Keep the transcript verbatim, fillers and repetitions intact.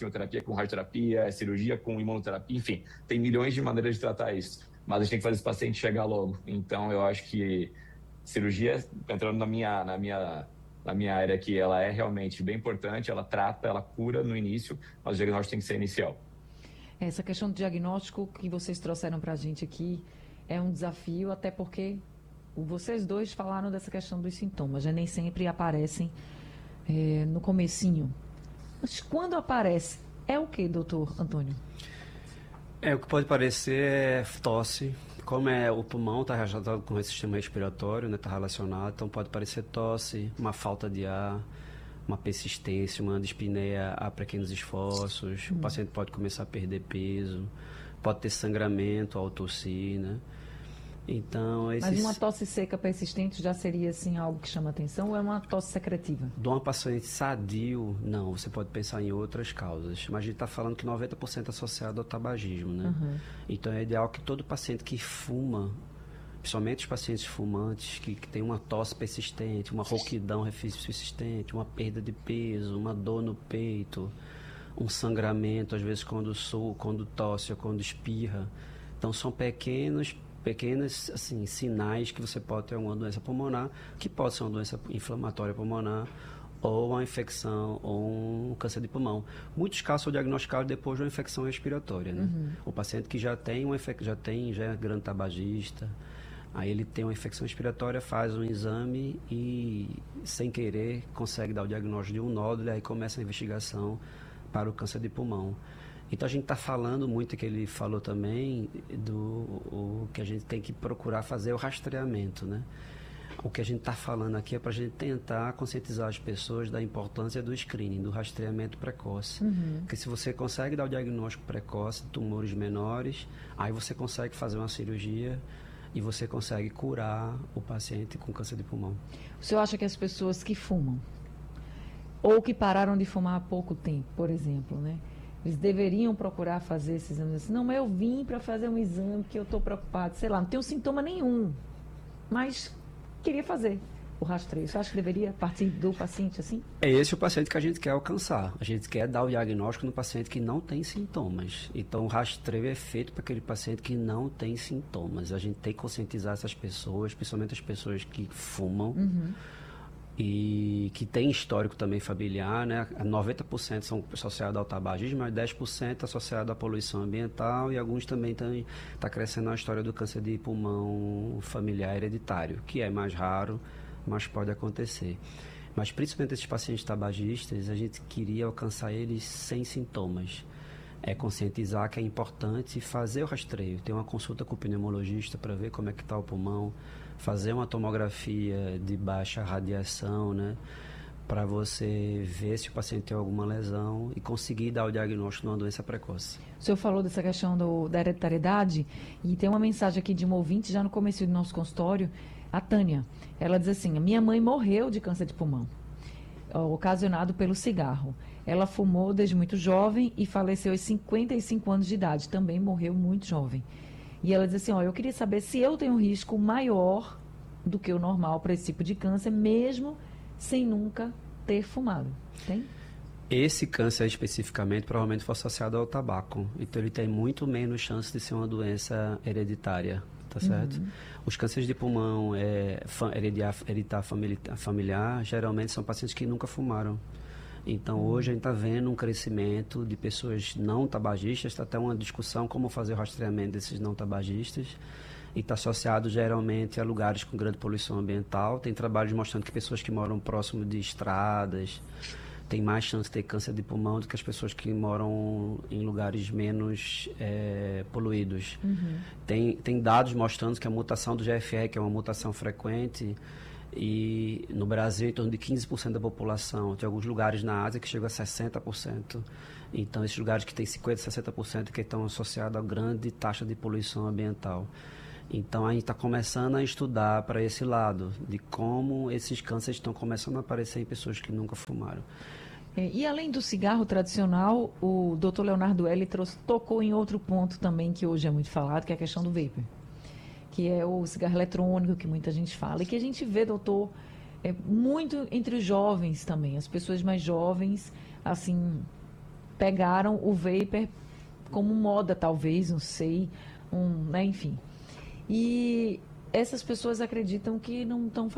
quimioterapia com radioterapia, é cirurgia com imunoterapia, enfim, tem milhões de maneiras de tratar isso. Mas a gente tem que fazer esse paciente chegar logo. Então, eu acho que cirurgia, entrando na minha, na minha, na minha área aqui, ela é realmente bem importante, ela trata, ela cura no início, mas o diagnóstico tem que ser inicial. Essa questão do diagnóstico que vocês trouxeram para a gente aqui é um desafio, até porque vocês dois falaram dessa questão dos sintomas, já nem sempre aparecem é, no comecinho. Mas quando aparece, é o que, doutor Antônio? É, o que pode parecer é tosse. Como é o pulmão está relacionado com o sistema respiratório, né, está relacionado, então pode parecer tosse, uma falta de ar, uma persistência, uma dispneia a pequenos esforços, hum. o paciente pode começar a perder peso, pode ter sangramento ao tossir, né? Então, esses... Mas uma tosse seca persistente já seria assim algo que chama atenção ou é uma tosse secretiva? De uma paciente sadio, não, você pode pensar em outras causas, mas a gente está falando que noventa por cento é associado ao tabagismo, né? Uhum. Então é ideal que todo paciente que fuma, principalmente os pacientes fumantes, que, que tem uma tosse persistente, uma rouquidão persistente, uma perda de peso, uma dor no peito, um sangramento, às vezes quando sou, quando tosse ou quando espirra. Então são pequenos pequenos assim, sinais que você pode ter uma doença pulmonar, que pode ser uma doença inflamatória pulmonar, ou uma infecção, ou um câncer de pulmão. Muitos casos são diagnosticados depois de uma infecção respiratória, né? Uhum. O paciente que já tem, uma infec... já tem, já é grande tabagista, aí ele tem uma infecção respiratória, faz um exame e, sem querer, consegue dar o diagnóstico de um nódulo, e aí começa a investigação para o câncer de pulmão. Então a gente está falando muito, que ele falou também, do o, que a gente tem que procurar fazer o rastreamento, né? O que a gente está falando aqui é para a gente tentar conscientizar as pessoas da importância do screening, do rastreamento precoce. Uhum. Porque se você consegue dar o diagnóstico precoce de tumores menores, aí você consegue fazer uma cirurgia e você consegue curar o paciente com câncer de pulmão. O senhor acha que as pessoas que fumam, ou que pararam de fumar há pouco tempo, por exemplo, né? Eles deveriam procurar fazer esses exames assim, não, mas eu vim para fazer um exame que eu estou preocupado, sei lá, não tenho sintoma nenhum, mas queria fazer o rastreio. Você acha que deveria partir do paciente assim? É esse o paciente que a gente quer alcançar. A gente quer dar o diagnóstico no paciente que não tem sintomas. Então o rastreio é feito para aquele paciente que não tem sintomas. A gente tem que conscientizar essas pessoas, principalmente as pessoas que fumam, uhum. e que tem histórico também familiar, né? noventa por cento são associados ao tabagismo, mas dez por cento associado à poluição ambiental, e alguns também estão tá crescendo a história do câncer de pulmão familiar hereditário, que é mais raro, mas pode acontecer. Mas principalmente esses pacientes tabagistas, a gente queria alcançar eles sem sintomas. É conscientizar que é importante fazer o rastreio, ter uma consulta com o pneumologista para ver como é que está o pulmão, fazer uma tomografia de baixa radiação, né, para você ver se o paciente tem alguma lesão e conseguir dar o diagnóstico de uma doença precoce. O senhor falou dessa questão do, da hereditariedade, e tem uma mensagem aqui de uma ouvinte já no começo do nosso consultório, a Tânia. Ela diz assim: a minha mãe morreu de câncer de pulmão, ocasionado pelo cigarro. Ela fumou desde muito jovem e faleceu aos cinquenta e cinco anos de idade. Também morreu muito jovem. E ela diz assim, ó, eu queria saber se eu tenho um risco maior do que o normal para esse tipo de câncer, mesmo sem nunca ter fumado. Tem? Esse câncer especificamente provavelmente foi associado ao tabaco. Então ele tem muito menos chance de ser uma doença hereditária. Tá certo? Uhum. Os cânceres de pulmão é, hereditário familiar, familiar, geralmente são pacientes que nunca fumaram. Então, uhum. hoje a gente está vendo um crescimento de pessoas não tabagistas, está até uma discussão como fazer o rastreamento desses não tabagistas, e está associado geralmente a lugares com grande poluição ambiental. Tem trabalhos mostrando que pessoas que moram próximo de estradas tem mais chance de ter câncer de pulmão do que as pessoas que moram em lugares menos é, poluídos. Uhum. Tem, tem dados mostrando que a mutação do G F R, que é uma mutação frequente, e no Brasil em torno de quinze por cento da população, tem alguns lugares na Ásia que chega a sessenta por cento. Então esses lugares que tem cinquenta por cento, sessenta por cento que estão associados a grande taxa de poluição ambiental. Então a gente está começando a estudar para esse lado, de como esses cânceres estão começando a aparecer em pessoas que nunca fumaram. É, e além do cigarro tradicional, o doutor Leonardo L. trouxe, tocou em outro ponto também que hoje é muito falado, que é a questão do vapor, que é o cigarro eletrônico, que muita gente fala, e que a gente vê, doutor, é, muito entre os jovens também, as pessoas mais jovens, assim, pegaram o vapor como moda, talvez, não sei, um, né, enfim. E essas pessoas acreditam que não estão